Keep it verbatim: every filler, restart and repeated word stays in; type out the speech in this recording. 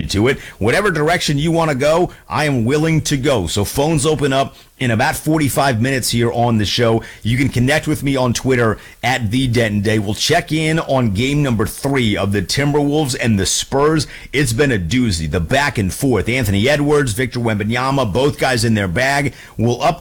committed to it. Whatever direction you want to go, I am willing to go. So phones open up in about forty-five minutes here on the show. You can connect with me on Twitter at The Denton Day. We'll check in on game number three of the Timberwolves and the Spurs. It's been a doozy. The back and forth. Anthony Edwards, Victor Wembanyama, both guys in their bag. We'll update